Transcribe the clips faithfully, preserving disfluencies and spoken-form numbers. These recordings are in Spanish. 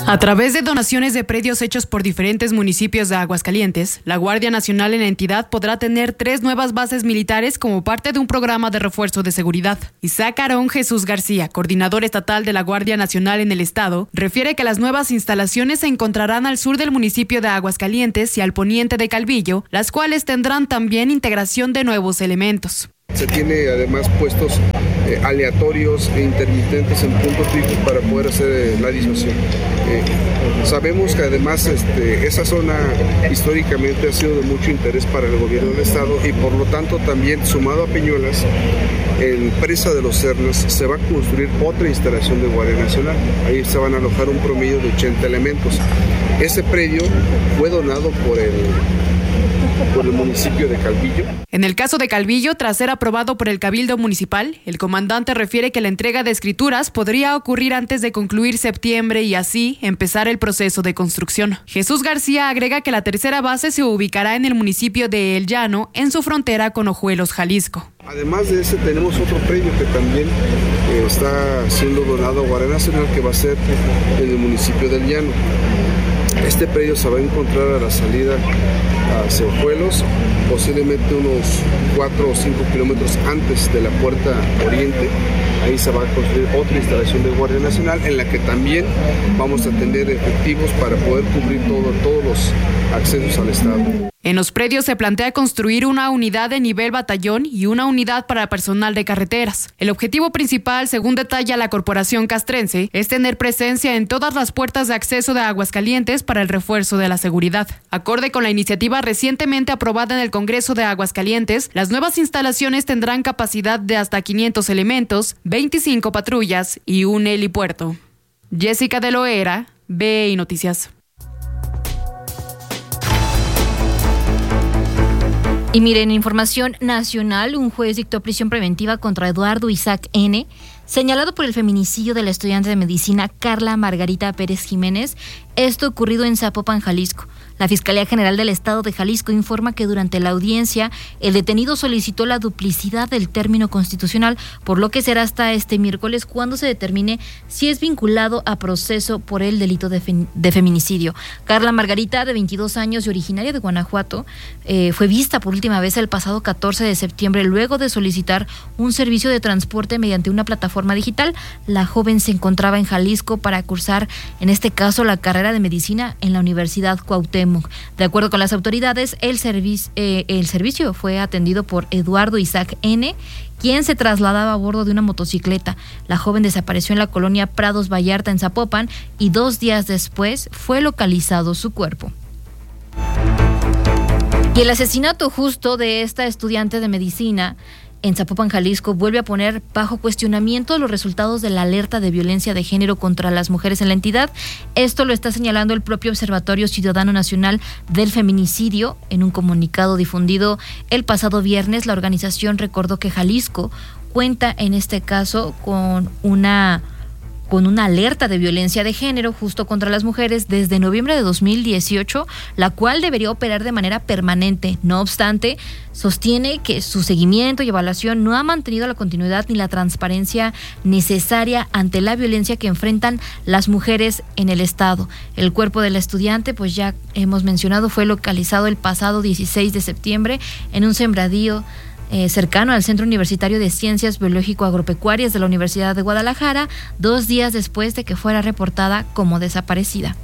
A través de donaciones de predios hechos por diferentes municipios de Aguascalientes, la Guardia Nacional en la entidad podrá tener tres nuevas bases militares como parte de un programa de refuerzo de seguridad. Isaac Aarón Jesús García, coordinador estatal de la Guardia Nacional en el estado, refiere que las nuevas instalaciones se encontrarán al sur del municipio de Aguascalientes y al poniente de Calvillo, las cuales tendrán también integración de nuevos elementos. Se tiene además puestos eh, aleatorios e intermitentes en puntos fijos para poder hacer eh, la disuasión. Eh, sabemos que además este, esa zona históricamente ha sido de mucho interés para el gobierno del estado y por lo tanto también sumado a Peñuelas, en Presa de los Cernos se va a construir otra instalación de Guardia Nacional. Ahí se van a alojar un promedio de ochenta elementos. Ese predio fue donado por el por el municipio de Calvillo. En el caso de Calvillo, tras ser aprobado por el Cabildo Municipal, el comandante refiere que la entrega de escrituras podría ocurrir antes de concluir septiembre y así empezar el proceso de construcción. Jesús García agrega que la tercera base se ubicará en el municipio de El Llano, en su frontera con Ojuelos, Jalisco. Además de ese, tenemos otro predio que también eh, está siendo donado a Guardia Nacional, que va a ser en el municipio del Llano. Este predio se va a encontrar a la salida hacia Ojuelos, posiblemente unos cuatro o cinco kilómetros antes de la puerta oriente. Ahí se va a construir otra instalación de Guardia Nacional en la que también vamos a tener efectivos para poder cubrir todo, todos los accesos al estado. En los predios se plantea construir una unidad de nivel batallón y una unidad para personal de carreteras. El objetivo principal, según detalla la Corporación Castrense, es tener presencia en todas las puertas de acceso de Aguascalientes para el refuerzo de la seguridad. Acorde con la iniciativa recientemente aprobada en el Congreso de Aguascalientes, las nuevas instalaciones tendrán capacidad de hasta quinientos elementos, veinticinco patrullas y un helipuerto. Jessica de Loera, B I Noticias. Y miren, información nacional, un juez dictó prisión preventiva contra Eduardo Isaac N., señalado por el feminicidio de la estudiante de medicina Carla Margarita Pérez Jiménez, esto ocurrido en Zapopan, Jalisco. La Fiscalía General del Estado de Jalisco informa que durante la audiencia el detenido solicitó la duplicidad del término constitucional, por lo que será hasta este miércoles cuando se determine si es vinculado a proceso por el delito de, fe, de feminicidio. Carla Margarita, de veintidós años y originaria de Guanajuato, eh, fue vista por última vez el pasado catorce de septiembre luego de solicitar un servicio de transporte mediante una plataforma digital. La joven se encontraba en Jalisco para cursar, en este caso, la carrera de medicina en la Universidad Cuauhtémoc. De acuerdo con las autoridades, el, servicio, eh, el servicio fue atendido por Eduardo Isaac N., quien se trasladaba a bordo de una motocicleta. La joven desapareció en la colonia Prados Vallarta, en Zapopan, y dos días después fue localizado su cuerpo. Y el asesinato justo de esta estudiante de medicina en Zapopan, Jalisco, vuelve a poner bajo cuestionamiento los resultados de la alerta de violencia de género contra las mujeres en la entidad. Esto lo está señalando el propio Observatorio Ciudadano Nacional del Feminicidio. En un comunicado difundido el pasado viernes, la organización recordó que Jalisco cuenta en este caso con una... con una alerta de violencia de género justo contra las mujeres desde noviembre de dos mil dieciocho, la cual debería operar de manera permanente. No obstante, sostiene que su seguimiento y evaluación no ha mantenido la continuidad ni la transparencia necesaria ante la violencia que enfrentan las mujeres en el estado. El cuerpo del estudiante, pues ya hemos mencionado, fue localizado el pasado dieciséis de septiembre en un sembradío Eh, cercano al Centro Universitario de Ciencias Biológico-Agropecuarias de la Universidad de Guadalajara, dos días después de que fuera reportada como desaparecida.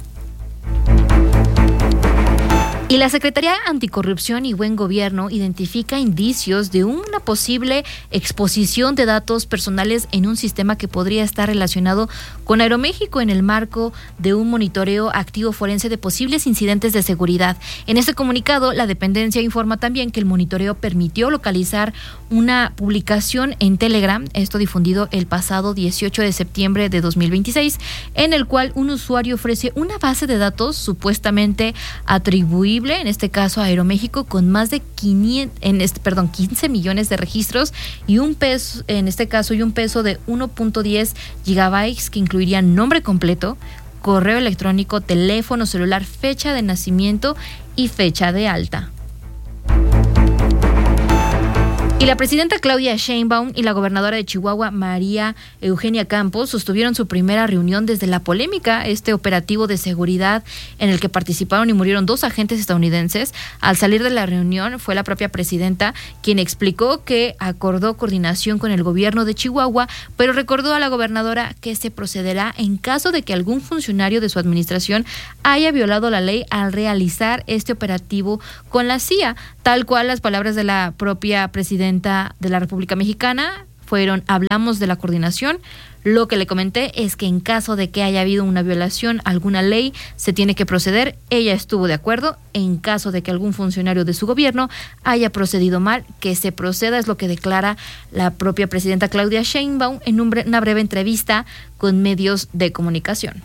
Y la Secretaría Anticorrupción y Buen Gobierno identifica indicios de una posible exposición de datos personales en un sistema que podría estar relacionado con Aeroméxico en el marco de un monitoreo activo forense de posibles incidentes de seguridad. En este comunicado, la dependencia informa también que el monitoreo permitió localizar una publicación en Telegram, esto difundido el pasado dieciocho de septiembre de dos mil veintiséis, en el cual un usuario ofrece una base de datos supuestamente atribuible, en este caso a Aeroméxico, con más de quinientos, en este, perdón, quince millones de registros y un peso, en este caso, y un peso de uno punto diez gigabytes que incluirían nombre completo, correo electrónico, teléfono celular, fecha de nacimiento y fecha de alta. Y la presidenta Claudia Sheinbaum y la gobernadora de Chihuahua, María Eugenia Campos, sostuvieron su primera reunión desde la polémica, este operativo de seguridad en el que participaron y murieron dos agentes estadounidenses. Al salir de la reunión, fue la propia presidenta quien explicó que acordó coordinación con el gobierno de Chihuahua, pero recordó a la gobernadora que se procederá en caso de que algún funcionario de su administración haya violado la ley al realizar este operativo con la C I A, tal cual las palabras de la propia presidenta de la República Mexicana fueron: hablamos de la coordinación, lo que le comenté es que en caso de que haya habido una violación a alguna ley, se tiene que proceder. Ella estuvo de acuerdo. En caso de que algún funcionario de su gobierno haya procedido mal, que se proceda, es lo que declara la propia presidenta Claudia Sheinbaum en un bre- una breve entrevista con medios de comunicación.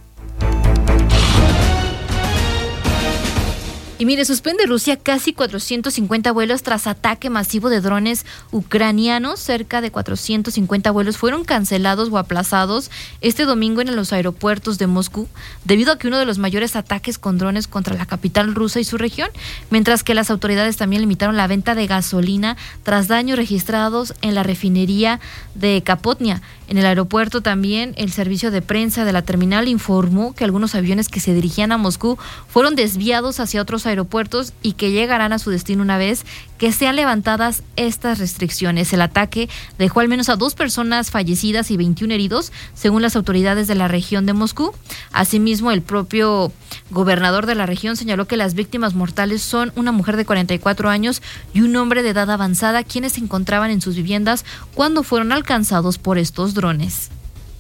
Y mire, suspende Rusia casi cuatrocientos cincuenta vuelos tras ataque masivo de drones ucranianos. Cerca de cuatrocientos cincuenta vuelos fueron cancelados o aplazados este domingo en los aeropuertos de Moscú, debido a que uno de los mayores ataques con drones contra la capital rusa y su región, mientras que las autoridades también limitaron la venta de gasolina tras daños registrados en la refinería de Kapotnia. En el aeropuerto también el servicio de prensa de la terminal informó que algunos aviones que se dirigían a Moscú fueron desviados hacia otros aeropuertos y que llegarán a su destino una vez que sean levantadas estas restricciones. El ataque dejó al menos a dos personas fallecidas y veintiún heridos, según las autoridades de la región de Moscú. Asimismo, el propio gobernador de la región señaló que las víctimas mortales son una mujer de cuarenta y cuatro años y un hombre de edad avanzada, quienes se encontraban en sus viviendas cuando fueron alcanzados por estos drones.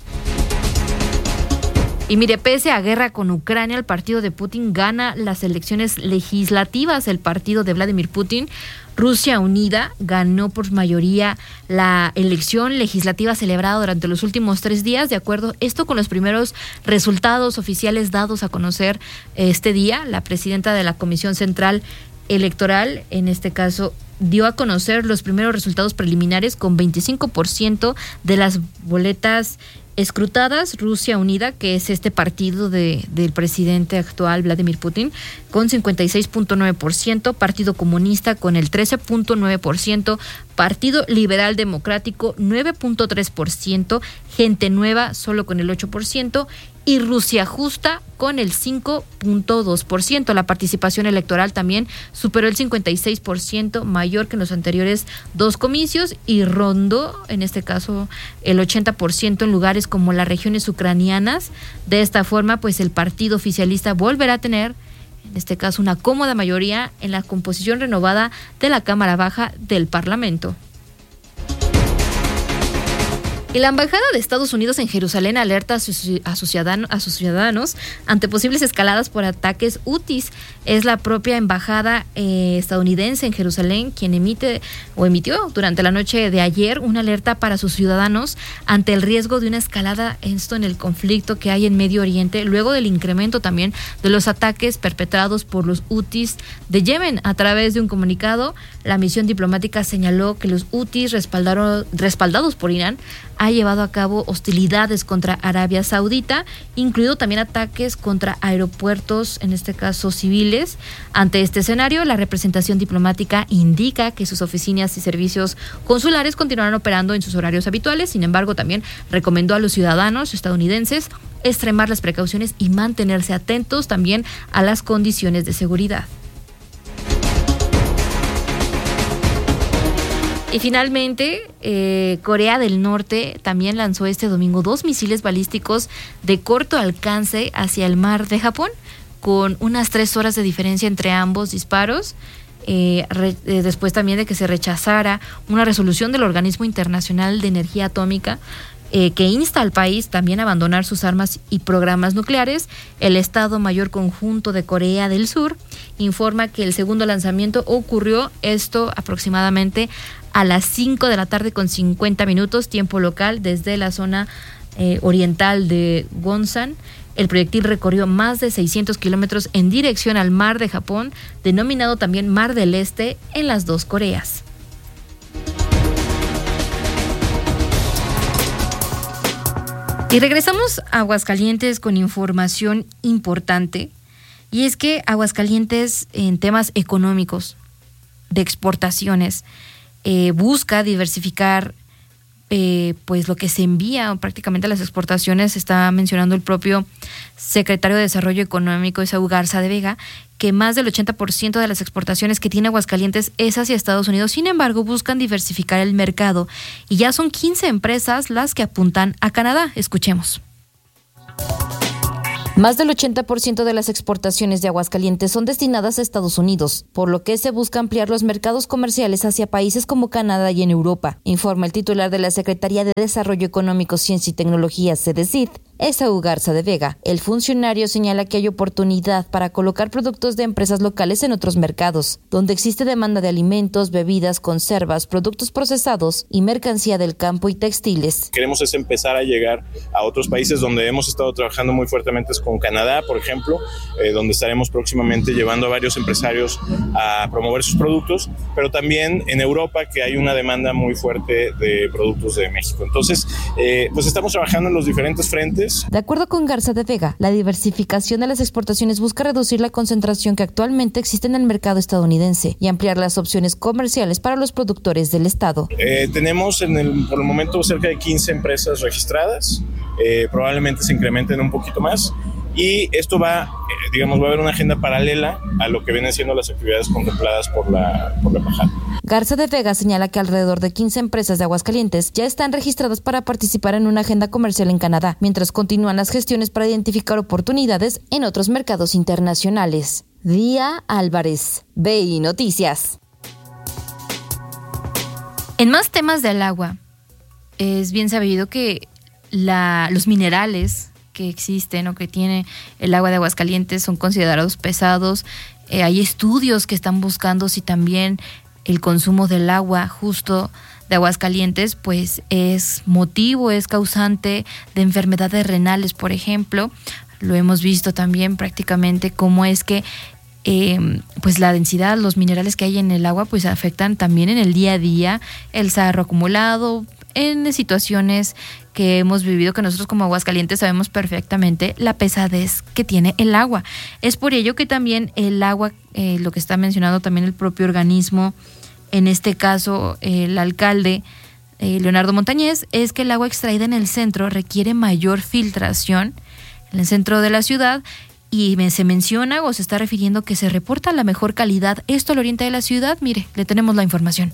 Y mire, pese a guerra con Ucrania, el partido de Putin gana las elecciones legislativas. El partido de Vladimir Putin, Rusia Unida, ganó por mayoría la elección legislativa celebrada durante los últimos tres días, de acuerdo esto con los primeros resultados oficiales dados a conocer este día. La presidenta de la Comisión Central Electoral, en este caso, dio a conocer los primeros resultados preliminares con veinticinco por ciento de las boletas escrutadas. Rusia Unida, que es este partido de, del presidente actual Vladimir Putin, con cincuenta y seis punto nueve por ciento, Partido Comunista con el trece punto nueve por ciento, Partido Liberal Democrático nueve punto tres por ciento, Gente Nueva solo con el ocho por ciento y Rusia Justa con el cinco punto dos por ciento. La participación electoral también superó el cincuenta y seis por ciento, mayor que en los anteriores dos comicios, y rondó, en este caso, el ochenta por ciento en lugares como las regiones ucranianas. De esta forma, pues el partido oficialista volverá a tener, en este caso, una cómoda mayoría en la composición renovada de la Cámara Baja del Parlamento. Y la Embajada de Estados Unidos en Jerusalén alerta a sus, a sus, ciudadanos, a sus ciudadanos ante posibles escaladas por ataques hutis. Es la propia Embajada eh, estadounidense en Jerusalén quien emite o emitió durante la noche de ayer una alerta para sus ciudadanos ante el riesgo de una escalada esto en el conflicto que hay en Medio Oriente, luego del incremento también de los ataques perpetrados por los hutis de Yemen. A través de un comunicado, la misión diplomática señaló que los hutis respaldaron, respaldados por Irán ha llevado a cabo hostilidades contra Arabia Saudita, incluido también ataques contra aeropuertos, en este caso civiles. Ante este escenario, la representación diplomática indica que sus oficinas y servicios consulares continuarán operando en sus horarios habituales. Sin embargo, también recomendó a los ciudadanos estadounidenses extremar las precauciones y mantenerse atentos también a las condiciones de seguridad. Y finalmente, eh, Corea del Norte también lanzó este domingo dos misiles balísticos de corto alcance hacia el mar de Japón, con unas tres horas de diferencia entre ambos disparos, eh, re, eh, después también de que se rechazara una resolución del Organismo Internacional de Energía Atómica, Eh, que insta al país también a abandonar sus armas y programas nucleares. El Estado Mayor Conjunto de Corea del Sur informa que el segundo lanzamiento ocurrió esto aproximadamente a las cinco de la tarde con cincuenta minutos, tiempo local, desde la zona eh, oriental de Wonsan. El proyectil recorrió más de seiscientos kilómetros en dirección al mar de Japón, denominado también Mar del Este, en las dos Coreas. Y regresamos a Aguascalientes con información importante, y es que Aguascalientes, en temas económicos, de exportaciones, eh, busca diversificar Eh, pues lo que se envía prácticamente a las exportaciones. Está mencionando el propio secretario de Desarrollo Económico, Esaú Garza de Vega, que más del ochenta por ciento de las exportaciones que tiene Aguascalientes es hacia Estados Unidos. Sin embargo, buscan diversificar el mercado y ya son quince empresas las que apuntan a Canadá. Escuchemos. Más del ochenta por ciento de las exportaciones de Aguascalientes son destinadas a Estados Unidos, por lo que se busca ampliar los mercados comerciales hacia países como Canadá y en Europa, informa el titular de la Secretaría de Desarrollo Económico, Ciencia y Tecnología, CEDECID, Esaú Garza de Vega. El funcionario señala que hay oportunidad para colocar productos de empresas locales en otros mercados, donde existe demanda de alimentos, bebidas, conservas, productos procesados y mercancía del campo y textiles. Queremos es empezar a llegar a otros países donde hemos estado trabajando muy fuertemente con Canadá, por ejemplo, eh, donde estaremos próximamente llevando a varios empresarios a promover sus productos, pero también en Europa, que hay una demanda muy fuerte de productos de México. Entonces, eh, pues estamos trabajando en los diferentes frentes. De acuerdo con Garza de Vega, la diversificación de las exportaciones busca reducir la concentración que actualmente existe en el mercado estadounidense y ampliar las opciones comerciales para los productores del estado. Eh, tenemos en el, por el momento cerca de quince empresas registradas, eh, probablemente se incrementen un poquito más. Y esto va, eh, digamos, va a haber una agenda paralela a lo que vienen siendo las actividades contempladas por la, por la embajada. Garza de Vega señala que alrededor de quince empresas de Aguascalientes ya están registradas para participar en una agenda comercial en Canadá, mientras continúan las gestiones para identificar oportunidades en otros mercados internacionales. Día Álvarez, B I Noticias. En más temas del agua, es bien sabido que la, los minerales que existen o que tiene el agua de Aguascalientes son considerados pesados. Eh, hay estudios que están buscando si también el consumo del agua justo de Aguascalientes pues es motivo, es causante de enfermedades renales, por ejemplo. Lo hemos visto también prácticamente cómo es que eh, pues la densidad, los minerales que hay en el agua pues afectan también en el día a día, el sarro acumulado, en situaciones que hemos vivido, que nosotros como Aguascalientes sabemos perfectamente la pesadez que tiene el agua. Es por ello que también el agua, eh, lo que está mencionando también el propio organismo, en este caso el alcalde eh, Leonardo Montañez, es que el agua extraída en el centro requiere mayor filtración en el centro de la ciudad, y se menciona o se está refiriendo que se reporta la mejor calidad. Esto al oriente de la ciudad, mire, le tenemos la información.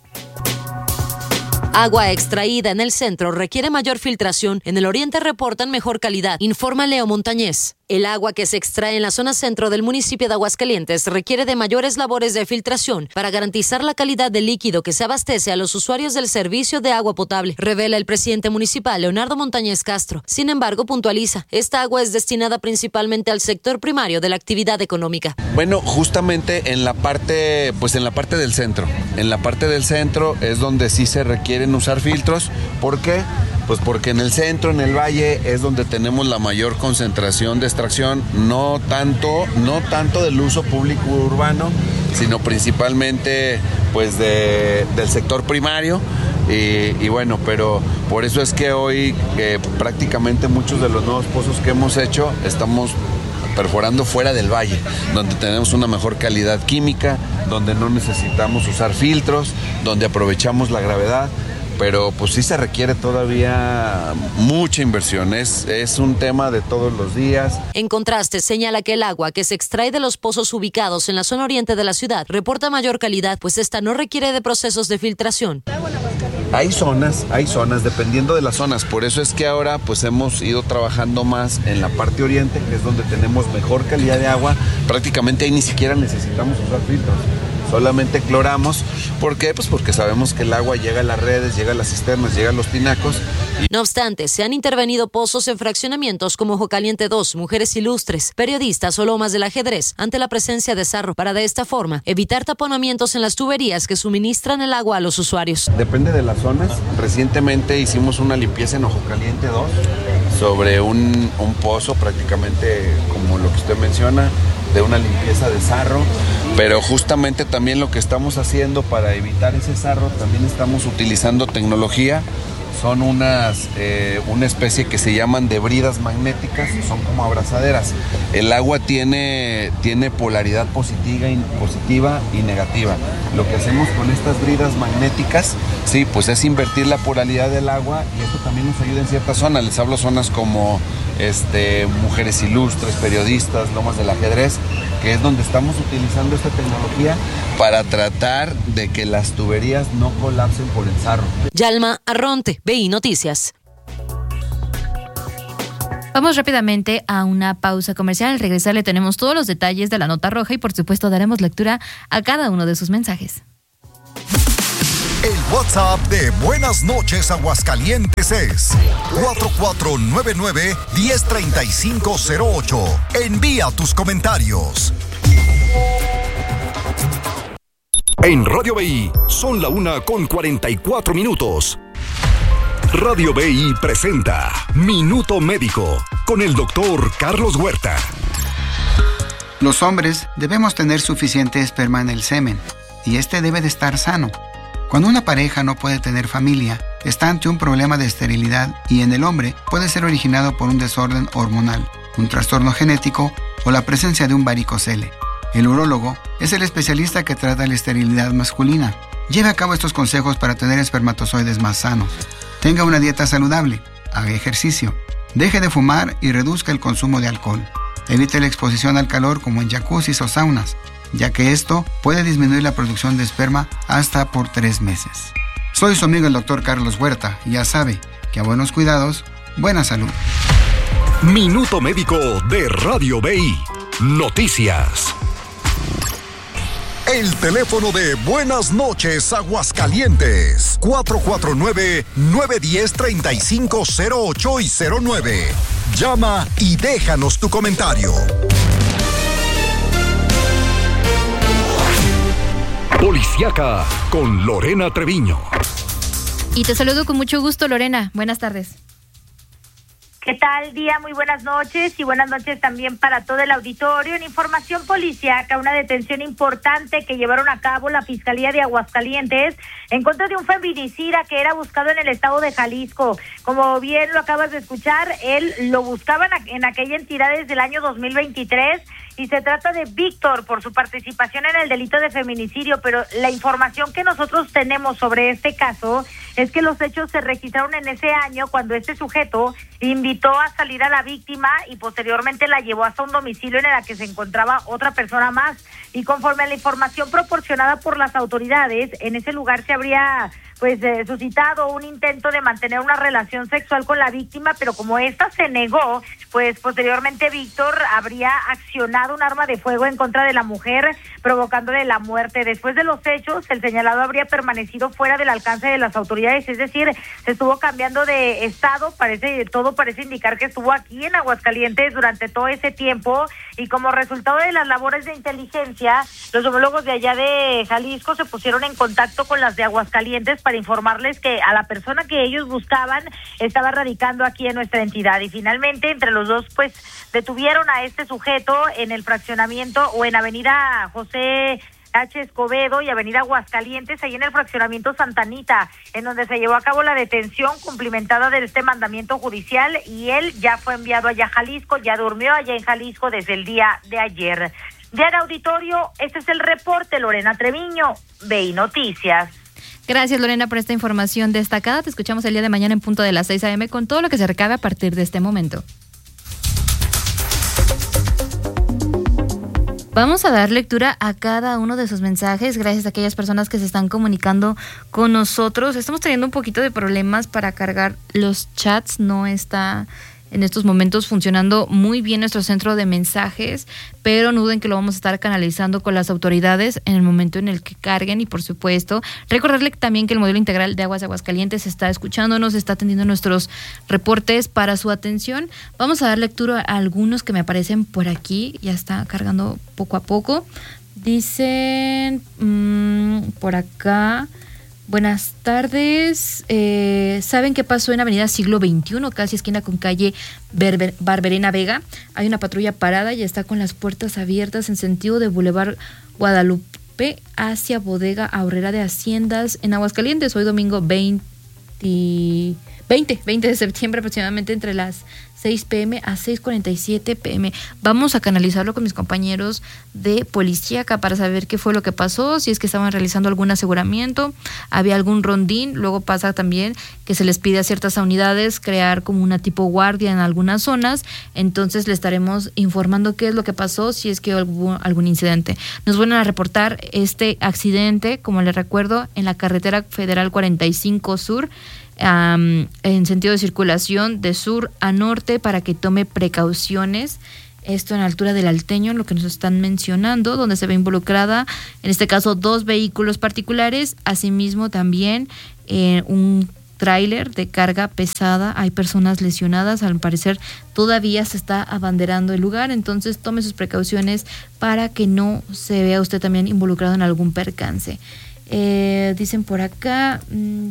Agua extraída en el centro requiere mayor filtración. En el oriente reportan mejor calidad, informa Leo Montañez. El agua que se extrae en la zona centro del municipio de Aguascalientes requiere de mayores labores de filtración para garantizar la calidad del líquido que se abastece a los usuarios del servicio de agua potable, revela el presidente municipal Leonardo Montañez Castro. Sin embargo, puntualiza, esta agua es destinada principalmente al sector primario de la actividad económica. Bueno, justamente en la parte, pues en la parte del centro. En la parte del centro es donde sí se requieren usar filtros. ¿Por qué? Pues porque en el centro, en el valle, es donde tenemos la mayor concentración de extracción, no tanto, no tanto del uso público urbano, sino principalmente pues de, del sector primario. Y, y bueno, pero por eso es que hoy eh, prácticamente muchos de los nuevos pozos que hemos hecho estamos perforando fuera del valle, donde tenemos una mejor calidad química, donde no necesitamos usar filtros, donde aprovechamos la gravedad. Pero pues sí se requiere todavía mucha inversión, es, es un tema de todos los días. En contraste, señala que el agua que se extrae de los pozos ubicados en la zona oriente de la ciudad reporta mayor calidad, pues esta no requiere de procesos de filtración. Hay zonas, hay zonas, dependiendo de las zonas, por eso es que ahora pues hemos ido trabajando más en la parte oriente, que es donde tenemos mejor calidad de agua, prácticamente ahí ni siquiera necesitamos usar filtros. Solamente cloramos. ¿Por qué? Pues porque sabemos que el agua llega a las redes, llega a las cisternas, llega a los tinacos. Y... No obstante, se han intervenido pozos en fraccionamientos como Ojo Caliente dos, Mujeres Ilustres, Periodistas o Lomas del Ajedrez, ante la presencia de sarro, para de esta forma evitar taponamientos en las tuberías que suministran el agua a los usuarios. Depende de las zonas. Recientemente hicimos una limpieza en Ojo Caliente dos sobre un, un pozo prácticamente como lo que usted menciona, de una limpieza de sarro, pero justamente también lo que estamos haciendo para evitar ese sarro, también estamos utilizando tecnología son unas, eh, una especie que se llaman de bridas magnéticas, son como abrazaderas. El agua tiene, tiene polaridad positiva y, positiva y negativa. Lo que hacemos con estas bridas magnéticas, sí, pues es invertir la polaridad del agua, y esto también nos ayuda en ciertas zonas. Les hablo zonas como este, Mujeres Ilustres, periodistas, Lomas del Ajedrez, que es donde estamos utilizando esta tecnología para tratar de que las tuberías no colapsen por el sarro. Yalma Arronte, B I Noticias. Vamos rápidamente a una pausa comercial. Al regresar le tenemos todos los detalles de la nota roja y por supuesto daremos lectura a cada uno de sus mensajes. El WhatsApp de Buenas Noches Aguascalientes es cuatro cuatro nueve nueve, uno cero tres cinco cero ocho. Envía tus comentarios. En Radio B I son la una con cuarenta y cuatro minutos. Radio B I presenta Minuto Médico con el doctor Carlos Huerta. Los hombres debemos tener suficiente esperma en el semen y este debe de estar sano. Cuando una pareja no puede tener familia, está ante un problema de esterilidad y en el hombre puede ser originado por un desorden hormonal, un trastorno genético o la presencia de un varicocele. El urólogo es el especialista que trata la esterilidad masculina. Lleve a cabo estos consejos para tener espermatozoides más sanos. Tenga una dieta saludable, haga ejercicio, deje de fumar y reduzca el consumo de alcohol. Evite la exposición al calor como en jacuzzis o saunas, ya que esto puede disminuir la producción de esperma hasta por tres meses. Soy su amigo el doctor Carlos Huerta y ya sabe que a buenos cuidados, buena salud. Minuto Médico de Radio B I. Noticias. El teléfono de Buenas Noches Aguascalientes, cuatro cuatro nueve, nueve uno cero, tres cinco cero ocho y cero nueve. Llama y déjanos tu comentario. Policiaca con Lorena Treviño. Y te saludo con mucho gusto, Lorena. Buenas tardes. ¿Qué tal, día? Muy buenas noches y buenas noches también para todo el auditorio. En información policíaca, una detención importante que llevaron a cabo la Fiscalía de Aguascalientes en contra de un feminicida que era buscado en el estado de Jalisco. Como bien lo acabas de escuchar, él lo buscaba en aquella entidad desde el año dos mil veintitrés y se trata de Víctor por su participación en el delito de feminicidio, pero la información que nosotros tenemos sobre este caso es que los hechos se registraron en ese año cuando este sujeto invitó a salir a la víctima y posteriormente la llevó hasta un domicilio en el que se encontraba otra persona más. Y conforme a la información proporcionada por las autoridades, en ese lugar se habría pues eh, suscitado un intento de mantener una relación sexual con la víctima, pero como ésta se negó, pues posteriormente Víctor habría accionado un arma de fuego en contra de la mujer, provocándole la muerte. Después de los hechos, el señalado habría permanecido fuera del alcance de las autoridades, es decir, se estuvo cambiando de estado, parece, todo parece indicar que estuvo aquí en Aguascalientes durante todo ese tiempo, y como resultado de las labores de inteligencia, los homólogos de allá de Jalisco se pusieron en contacto con las de Aguascalientes para informarles que a la persona que ellos buscaban estaba radicando aquí en nuestra entidad, y finalmente entre los dos pues detuvieron a este sujeto en el fraccionamiento o en Avenida José H. Escobedo y Avenida Aguascalientes, ahí en el fraccionamiento Santa Anita, en donde se llevó a cabo la detención cumplimentada de este mandamiento judicial, y él ya fue enviado allá a Jalisco, ya durmió allá en Jalisco desde el día de ayer. Día de auditorio, este es el reporte. Lorena Treviño, B I Noticias. Gracias, Lorena, por esta información destacada. Te escuchamos el día de mañana en punto de las seis a eme con todo lo que se recabe a partir de este momento. Vamos a dar lectura a cada uno de sus mensajes, gracias a aquellas personas que se están comunicando con nosotros. Estamos teniendo un poquito de problemas para cargar los chats, no está en estos momentos funcionando muy bien nuestro centro de mensajes, pero no duden que lo vamos a estar canalizando con las autoridades en el momento en el que carguen. Y por supuesto, recordarle también que el modelo integral de Aguas de Aguascalientes está escuchándonos, está atendiendo nuestros reportes para su atención. Vamos a dar lectura a algunos que me aparecen por aquí, ya está cargando poco a poco. Dicen mmm, por acá: buenas tardes, eh, ¿saben qué pasó en Avenida Siglo veintiuno, casi esquina con calle Berber, Barberena Vega? Hay una patrulla parada y está con las puertas abiertas en sentido de Boulevard Guadalupe hacia Bodega Aurrera de Haciendas en Aguascalientes. Hoy domingo veinte, veinte, veinte de septiembre aproximadamente, entre las seis pm a seis cuarenta y siete pm. Vamos a canalizarlo con mis compañeros de policía acá para saber qué fue lo que pasó, si es que estaban realizando algún aseguramiento, había algún rondín. Luego pasa también que se les pide a ciertas unidades crear como una tipo guardia en algunas zonas, entonces le estaremos informando qué es lo que pasó, si es que hubo algún incidente. Nos van a reportar este accidente, como les recuerdo, en la carretera federal cuarenta y cinco Sur, Um, en sentido de circulación de sur a norte, para que tome precauciones. Esto en la altura del Alteño, lo que nos están mencionando, donde se ve involucrada, en este caso, dos vehículos particulares, asimismo también eh, un tráiler de carga pesada. Hay personas lesionadas, al parecer todavía se está abanderando el lugar, entonces tome sus precauciones para que no se vea usted también involucrado en algún percance. Eh, dicen por acá... Mmm,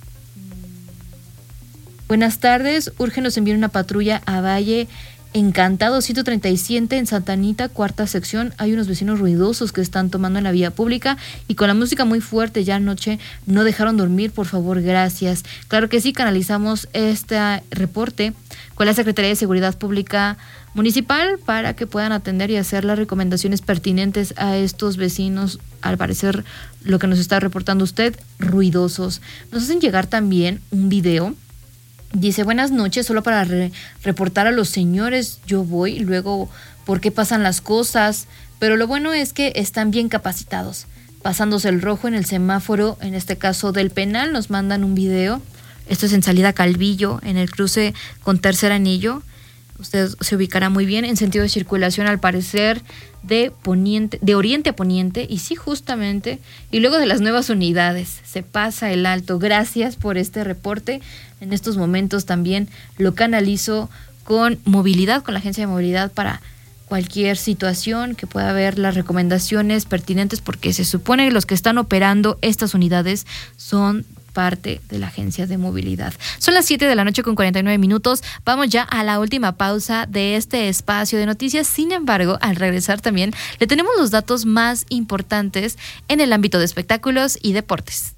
Buenas tardes, urge nos enviar una patrulla a Valle Encantado ciento treinta y siete en Santa Anita, cuarta sección. Hay unos vecinos ruidosos que están tomando en la vía pública y con la música muy fuerte, ya anoche no dejaron dormir, por favor, gracias. Claro que sí, canalizamos este reporte con la Secretaría de Seguridad Pública Municipal para que puedan atender y hacer las recomendaciones pertinentes a estos vecinos, al parecer lo que nos está reportando usted, ruidosos. Nos hacen llegar también un video. Dice, buenas noches, solo para re- reportar a los señores, yo voy, luego, ¿por qué pasan las cosas? Pero lo bueno es que están bien capacitados. Pasándose el rojo en el semáforo, en este caso del Penal, nos mandan un video. Esto es en salida Calvillo, en el cruce con Tercer Anillo. Usted se ubicará muy bien en sentido de circulación, al parecer, de poniente, de oriente a poniente, y sí, justamente, y luego de las nuevas unidades, se pasa el alto. Gracias por este reporte. En estos momentos también lo canalizo con movilidad, con la agencia de movilidad, para cualquier situación que pueda haber las recomendaciones pertinentes, porque se supone que los que están operando estas unidades son parte de la agencia de movilidad. Son las siete de la noche con cuarenta y nueve minutos. Vamos ya a la última pausa de este espacio de noticias. Sin embargo, al regresar también le tenemos los datos más importantes en el ámbito de espectáculos y deportes.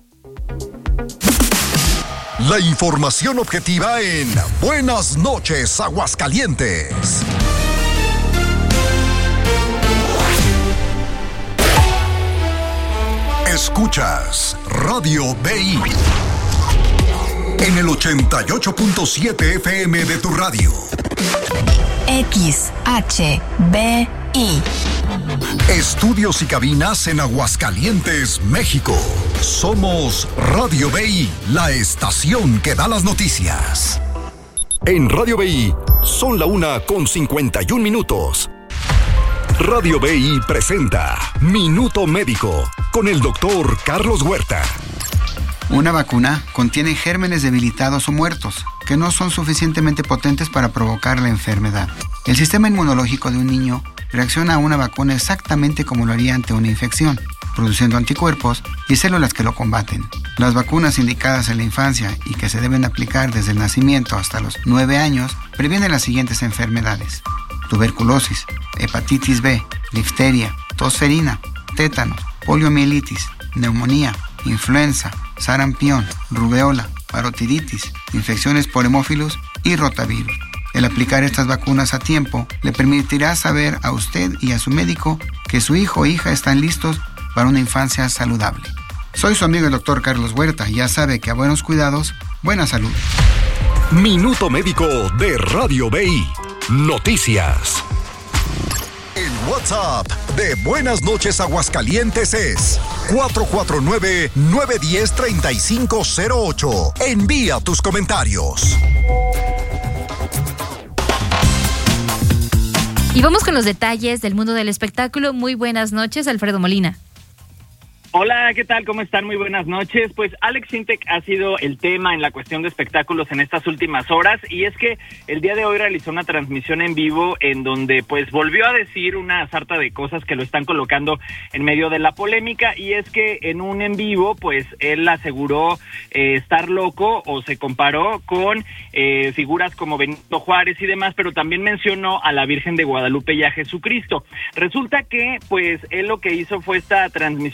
La información objetiva en Buenas noches, Aguascalientes. Escuchas Radio B I en el ochenta y ocho punto siete F M de tu radio. X H B I. Estudios y cabinas en Aguascalientes, México. Somos Radio B I, la estación que da las noticias. En Radio B I son la una con cincuenta y un minutos. Radio B I presenta Minuto Médico con el doctor Carlos Huerta. Una vacuna contiene gérmenes debilitados o muertos que no son suficientemente potentes para provocar la enfermedad. El sistema inmunológico de un niño reacciona a una vacuna exactamente como lo haría ante una infección, produciendo anticuerpos y células que lo combaten. Las vacunas indicadas en la infancia y que se deben aplicar desde el nacimiento hasta los nueve años previenen las siguientes enfermedades: tuberculosis, hepatitis B, difteria, tosferina, tétanos, poliomielitis, neumonía, influenza, sarampión, rubeola, parotiditis, infecciones por hemófilos y rotavirus. El aplicar estas vacunas a tiempo le permitirá saber a usted y a su médico que su hijo o hija están listos para una infancia saludable. Soy su amigo el doctor Carlos Huerta y ya sabe que a buenos cuidados, buena salud. Minuto Médico de Radio B I. Noticias. El WhatsApp de Buenas noches, Aguascalientes es cuatro cuatro nueve, nueve uno cero, tres cinco cero ocho. Envía tus comentarios. Y vamos con los detalles del mundo del espectáculo. Muy buenas noches, Alfredo Molina. Hola, ¿qué tal? ¿Cómo están? Muy buenas noches. Pues Alex Sintek ha sido el tema en la cuestión de espectáculos en estas últimas horas, y es que el día de hoy realizó una transmisión en vivo en donde pues volvió a decir una sarta de cosas que lo están colocando en medio de la polémica, y es que en un en vivo pues él aseguró eh, estar loco, o se comparó con eh, figuras como Benito Juárez y demás, pero también mencionó a la Virgen de Guadalupe y a Jesucristo. Resulta que pues él lo que hizo fue esta transmisión a través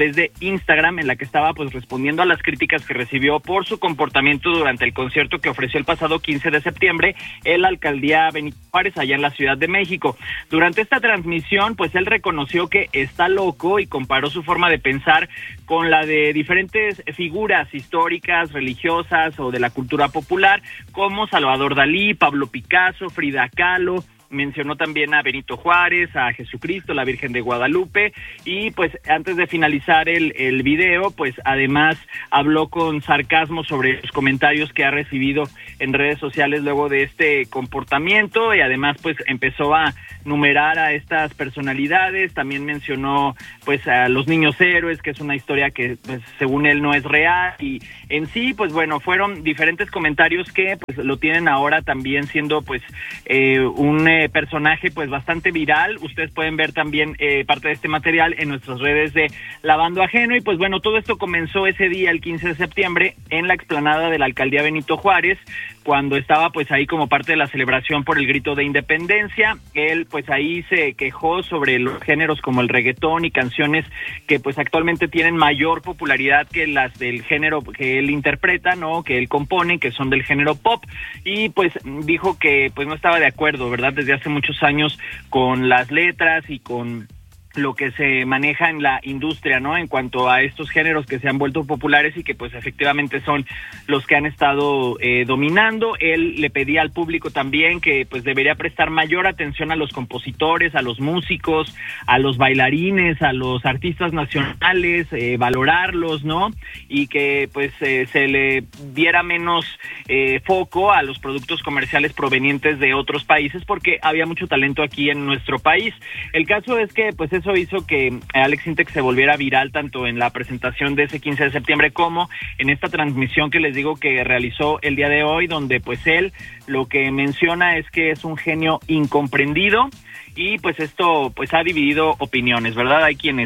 través de Instagram, en la que estaba pues respondiendo a las críticas que recibió por su comportamiento durante el concierto que ofreció el pasado quince de septiembre en la alcaldía Benito Juárez, allá en la Ciudad de México. Durante esta transmisión, pues él reconoció que está loco y comparó su forma de pensar con la de diferentes figuras históricas, religiosas o de la cultura popular, como Salvador Dalí, Pablo Picasso, Frida Kahlo. Mencionó también a Benito Juárez, a Jesucristo, la Virgen de Guadalupe, y pues antes de finalizar el, el video, pues además habló con sarcasmo sobre los comentarios que ha recibido en redes sociales luego de este comportamiento, y además pues empezó a numerar a estas personalidades. También mencionó pues a los niños héroes, que es una historia que pues según él no es real, y en sí pues bueno, fueron diferentes comentarios que pues lo tienen ahora también siendo pues eh, un eh, personaje pues bastante viral. Ustedes pueden ver también eh, parte de este material en nuestras redes de Lavando Ajeno. Y pues bueno, todo esto comenzó ese día, el quince de septiembre, en la explanada de la alcaldía Benito Juárez, cuando estaba pues ahí como parte de la celebración por el grito de independencia. Él pues ahí se quejó sobre los géneros como el reggaetón y canciones que pues actualmente tienen mayor popularidad que las del género que él interpreta, ¿no?, que él compone, que son del género pop, y pues dijo que pues no estaba de acuerdo, ¿verdad?, desde hace muchos años con las letras y con lo que se maneja en la industria, ¿no?, en cuanto a estos géneros que se han vuelto populares y que pues efectivamente son los que han estado eh, dominando. Él le pedía al público también que pues debería prestar mayor atención a los compositores, a los músicos, a los bailarines, a los artistas nacionales, eh, valorarlos, ¿no?, y que pues eh, se le diera menos eh, foco a los productos comerciales provenientes de otros países, porque había mucho talento aquí en nuestro país. El caso es que pues eso hizo que Alex Sintek se volviera viral tanto en la presentación de ese quince de septiembre como en esta transmisión que les digo que realizó el día de hoy, donde pues él lo que menciona es que es un genio incomprendido, y pues esto pues ha dividido opiniones, ¿verdad? Hay quienes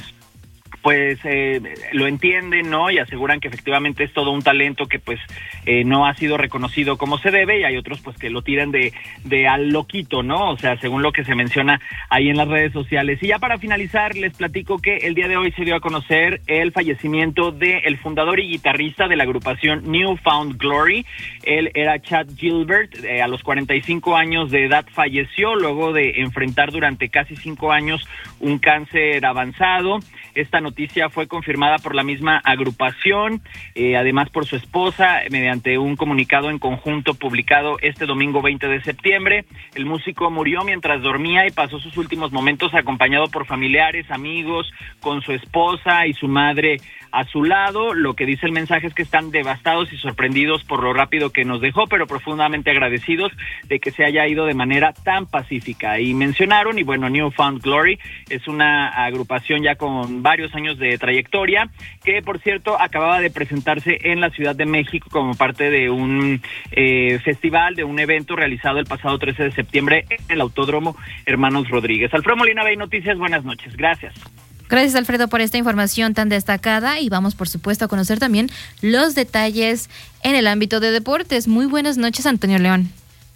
pues eh, lo entienden, ¿no?, y aseguran que efectivamente es todo un talento que pues eh, no ha sido reconocido como se debe, y hay otros pues que lo tiran de, de al loquito, ¿no?, o sea, según lo que se menciona ahí en las redes sociales. Y ya para finalizar, les platico que el día de hoy se dio a conocer el fallecimiento del fundador y guitarrista de la agrupación New Found Glory. Él era Chad Gilbert, eh, a los cuarenta y cinco años de edad falleció luego de enfrentar durante casi cinco años un cáncer avanzado. Esta noticia fue confirmada por la misma agrupación, eh, además por su esposa, mediante un comunicado en conjunto publicado este domingo veinte de septiembre. El músico murió mientras dormía y pasó sus últimos momentos acompañado por familiares, amigos, con su esposa y su madre a su lado. Lo que dice el mensaje es que están devastados y sorprendidos por lo rápido que nos dejó, pero profundamente agradecidos de que se haya ido de manera tan pacífica. Y mencionaron, y bueno, New Found Glory es una agrupación ya con varios años de trayectoria, que por cierto acababa de presentarse en la Ciudad de México como parte de un eh, festival, de un evento realizado el pasado trece de septiembre en el Autódromo Hermanos Rodríguez. Alfredo Molina Bay Noticias, buenas noches, gracias. Gracias, Alfredo, por esta información tan destacada, y vamos por supuesto a conocer también los detalles en el ámbito de deportes. Muy buenas noches, Antonio León.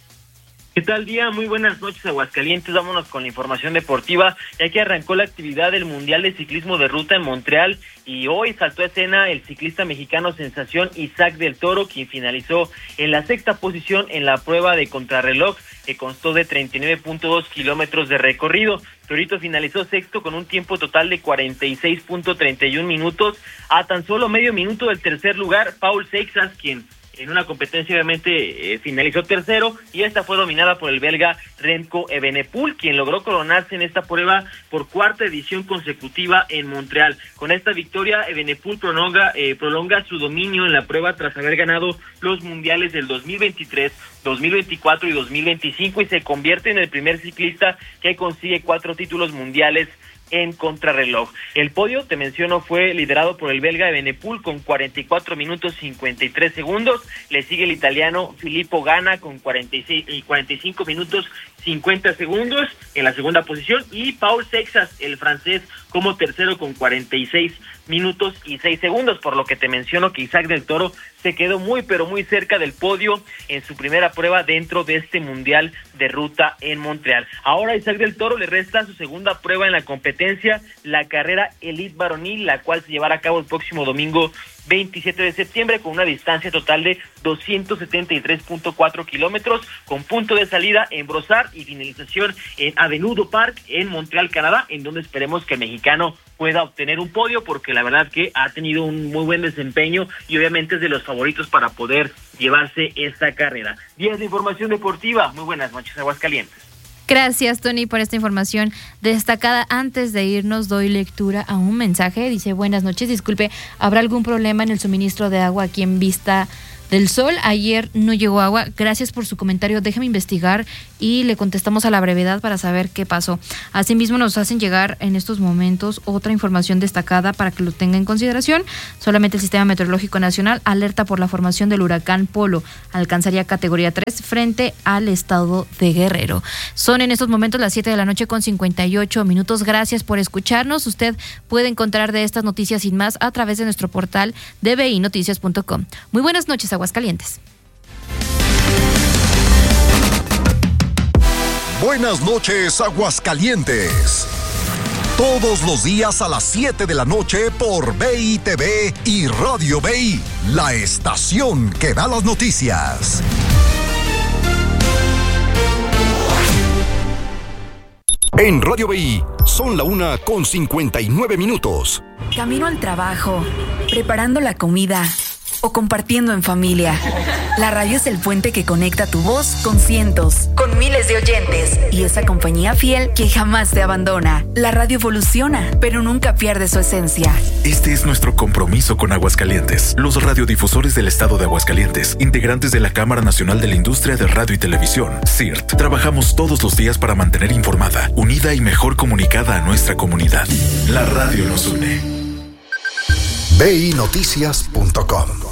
¿Qué tal, día? Muy buenas noches, Aguascalientes. Vámonos con la información deportiva, ya que arrancó la actividad del Mundial de Ciclismo de Ruta en Montreal, y hoy saltó a escena el ciclista mexicano sensación Isaac del Toro, quien finalizó en la sexta posición en la prueba de contrarreloj, que constó de treinta y nueve punto dos kilómetros de recorrido. Torito finalizó sexto con un tiempo total de cuarenta y seis punto treinta y un minutos, a tan solo medio minuto del tercer lugar, Paul Seixas, quien en una competencia obviamente eh, finalizó tercero, y esta fue dominada por el belga Remco Evenepoel, quien logró coronarse en esta prueba por cuarta edición consecutiva en Montreal. Con esta victoria, Evenepoel prolonga, eh, prolonga su dominio en la prueba tras haber ganado los mundiales del dos mil veintitrés, dos mil veinticuatro y dos mil veinticinco, y se convierte en el primer ciclista que consigue cuatro títulos mundiales en contrarreloj. El podio, te menciono, fue liderado por el belga Evenepoel con cuarenta y cuatro minutos cincuenta y tres segundos. Le sigue el italiano Filippo Ganna con cuarenta y seis y cuarenta y cinco minutos cincuenta segundos en la segunda posición, y Paul Seixas, el francés, como tercero con cuarenta y seis minutos y seis segundos, por lo que te menciono que Isaac del Toro se quedó muy pero muy cerca del podio en su primera prueba dentro de este Mundial de Ruta en Montreal. Ahora a Isaac del Toro le resta su segunda prueba en la competencia, la carrera Elite Varonil, la cual se llevará a cabo el próximo domingo veintisiete de septiembre con una distancia total de doscientos setenta y tres punto cuatro kilómetros, con punto de salida en Brossard y finalización en Avenue du Parc en Montreal, Canadá, en donde esperemos que el mexicano pueda obtener un podio, porque la verdad que ha tenido un muy buen desempeño y obviamente es de los favoritos para poder llevarse esta carrera. Días de información deportiva. Muy buenas noches, Aguascalientes. Gracias, Tony, por esta información destacada. Antes de irnos, doy lectura a un mensaje. Dice, buenas noches, disculpe, ¿habrá algún problema en el suministro de agua aquí en Vista del Sol? Ayer no llegó agua. Gracias por su comentario. Déjeme investigar y le contestamos a la brevedad para saber qué pasó. Asimismo, nos hacen llegar en estos momentos otra información destacada para que lo tenga en consideración. Solamente el Sistema Meteorológico Nacional alerta por la formación del huracán Polo. Alcanzaría categoría tres frente al estado de Guerrero. Son en estos momentos las siete de la noche con cincuenta y ocho minutos. Gracias por escucharnos. Usted puede encontrar de estas noticias y más a través de nuestro portal d b i noticias punto com. Muy buenas noches, Aguascalientes. Buenas noches, Aguascalientes. Todos los días a las siete de la noche por B I T V y Radio B I, la estación que da las noticias. En Radio B I son la una con cincuenta y nueve minutos. Camino al trabajo, preparando la comida o compartiendo en familia. La radio es el puente que conecta tu voz con cientos, con miles de oyentes y esa compañía fiel que jamás te abandona. La radio evoluciona, pero nunca pierde su esencia. Este es nuestro compromiso con Aguascalientes. Los radiodifusores del estado de Aguascalientes, integrantes de la Cámara Nacional de la Industria de Radio y Televisión, C I R T, trabajamos todos los días para mantener informada, unida y mejor comunicada a nuestra comunidad. La radio nos une. B I noticias punto com